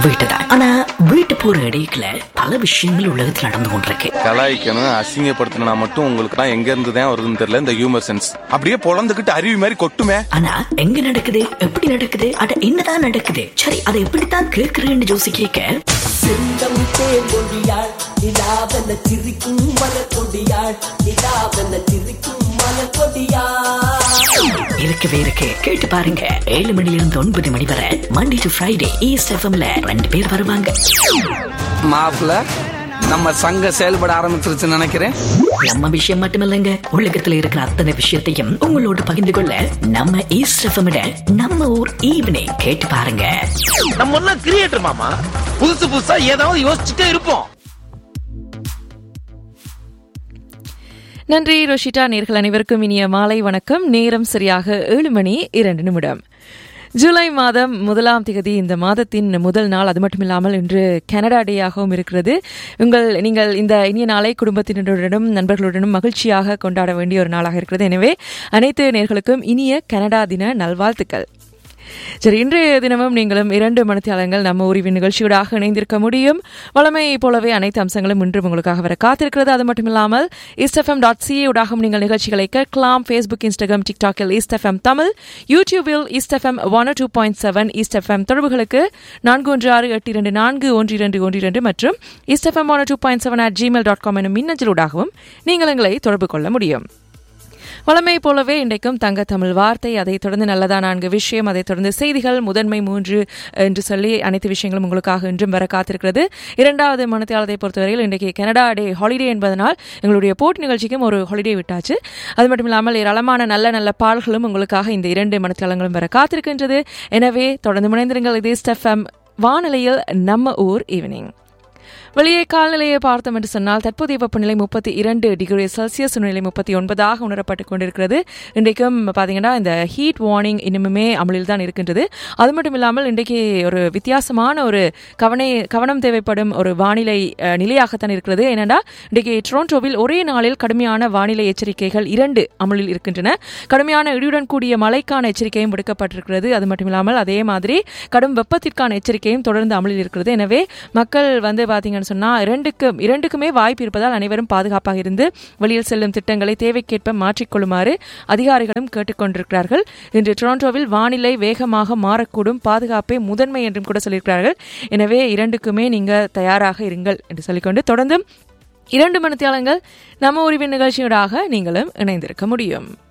வீட்டுதான். ஆனா வீட்டு போற இடையில பல விஷயங்கள் உலகத்தில் நடந்து கொண்டிருக்கு. கலாய்க்கணும், அசிங்கப்படுத்தினா மட்டும் உங்களுக்கு தான் எங்க இருந்து தான் வருதுன்னு தெரியல. இந்த ஹியூமர் சென்ஸ் அப்படியே பொழந்துகிட்டு அருவி மாதிரி கொட்டுமே. ஆனா எங்க நடக்குது, எப்படி நடக்குது, அட என்னதான் நடக்குது, சரி அதை எப்படித்தான் கேட்கிறேன்னு ஜோசி கேட்க செந்தம் தேமொழியாள் நிலாவென சிரிக்கும் மலர்கொடியாள் நிலாவென சிரிக்கும் மலர்கொடியாள் இருக்கவே இருக்கு. கேட்டு பாருங்க. 7 மணிலிருந்து 9 மணி வரை மண்டே டு ஃப்ரைடே ஈஸ்ட் எஃப்எம்ல 2 பேர் வருவாங்க. மாப்ள நம்ம சங்கம் செயல்பட ஆரம்பிச்சிருச்சுன்னு நினைக்கிறேன். நம்ம விஷயம் மட்டுமில்லைங்க, உலகத்துல இருக்கிற அத்தனை விஷயத்தையும் உங்களோட பகிர்ந்து கொள்ள நம்ம ஈஸ்ட் எஃப்எம் நம்ம ஊர் ஈவினிங் கேட்டு பாருங்க. நம்ம எல்லாம் கிரியேட்டர் மாமா, புதுசு புதுசா ஏதாவது யோசிச்சுட்டே இருப்போம். நன்றி ரோஷிட்டா. நேர்கள் அனைவருக்கும் இனிய மாலை வணக்கம். நேரம் சரியாக 7 மணி 2 நிமிடம். ஜூலை மாதம் 1ஆம் தேதி இந்த மாதத்தின் முதல் நாள். அது மட்டுமில்லாமல் இன்று கனடா டேயாகவும் இருக்கிறது. நீங்கள் இந்த இனிய நாளை குடும்பத்தினருடனும் நண்பர்களுடனும் மகிழ்ச்சியாக கொண்டாட வேண்டிய ஒரு நாளாக இருக்கிறது. எனவே அனைத்து நேர்களுக்கும் இனிய கனடா தின நல்வாழ்த்துக்கள். சரி, இன்றைய தினமும் நீங்களும் 2 மணித்தியாலங்கள் நம்ம உரிவின் நிகழ்ச்சியூடாக இணைந்திருக்க முடியும். வளமை போலவே அனைத்து அம்சங்களும் இன்றும் உங்களுக்காக வர காத்திருக்கிறது. அது மட்டுமில்லாமல் eastfm.ca ஊடாகவும் நீங்கள் நிகழ்ச்சிகளை கேட்கலாம். Facebook, Instagram, டிக்டாக்கில் east FM Tamil, யூடியூபில் ஈஸ்ட் எஃப்எம் 102.7, ஈஸ்ட் எஃப்எம் தொடர்புகளுக்கு 4168241212 மற்றும் eastfm 102.7 @gmail.com எனும் மின்னஞ்சலூடாகவும் நீங்கள் எங்களை தொடர்பு கொள்ள முடியும். வளமை போலவே இன்றைக்கும் தங்க தமிழ் வார்த்தை, அதைத் தொடர்ந்து நல்லதா 4 விஷயம், அதைத் தொடர்ந்து செய்திகள், முதன்மை 3 என்று சொல்லி அனைத்து விஷயங்களும் உங்களுக்காக இன்றும் வர காத்திருக்கிறது. 2வது மணித்தியாலத்தை பொறுத்தவரையில் இன்றைக்கு கனடா டே ஹாலிடே என்பதனால் எங்களுடைய போட்டி நிகழ்ச்சிக்கும் ஒரு ஹாலிடே விட்டாச்சு. அது மட்டும் இல்லாமல் ஏராளமான நல்ல நல்ல பாடல்களும் உங்களுக்காக இந்த 2 மணித்தியாலங்களும் வர காத்திருக்கின்றது. எனவே தொடர்ந்து முனைந்திருங்கள். இது ஈஸ்ட் எஃப்எம் வானிலையில் நம்ம ஊர் ஈவினிங். வெளியே காலநிலையை பார்த்தோம் என்று சொன்னால் தற்போதைய வெப்பநிலை 32 டிகிரி செல்சியஸ், நிலை 39 உணரப்பட்டுக் கொண்டிருக்கிறது. இன்றைக்கும் பார்த்தீங்கன்னா இந்த ஹீட் வார்னிங் இன்னுமே அமலில் தான் இருக்கின்றது. அது மட்டும் இல்லாமல் இன்றைக்கு ஒரு வித்தியாசமான ஒரு கவனம் தேவைப்படும் ஒரு வானிலை நிலையாகத்தான் இருக்கிறது. ஏனென்றா இன்றைக்கு டொரண்டோவில் ஒரே நாளில் கடுமையான வானிலை எச்சரிக்கைகள் 2 அமலில் இருக்கின்றன. கடுமையான இடியுடன் கூடிய மழைக்கான எச்சரிக்கையும் விடுக்கப்பட்டிருக்கிறது. அது மட்டும் இல்லாமல் அதே மாதிரி கடும் வெப்பத்திற்கான எச்சரிக்கையும் தொடர்ந்து அமலில் இருக்கிறது. எனவே மக்கள் பார்த்தீங்கன்னா சொன்னா இரண்டுக்குமே வாய்ப்பு இருப்பதால் அனைவரும் பாதுகாப்பாக இருந்து வெளியில் செல்லும் திட்டங்களை தேவைக்கேற்ப மாற்றிக்கொள்ளுமாறு அதிகாரிகளும் கேட்டுக்கொண்டிருக்கிறார்கள். இன்று டொரண்டோவில் வானிலை வேகமாக மாறக்கூடும், பாதுகாப்பே முதன்மை என்றும் கூட சொல்லியிருக்கிறார்கள். எனவே 2க்குமே நீங்க தயாராக இருங்கள் என்று சொல்லிக்கொண்டு தொடர்ந்தும் 2 மணித்தியாலங்கள் நம்ம உரிவின் நிகழ்ச்சியோடாக நீங்களும் இணைந்திருக்க முடியும்.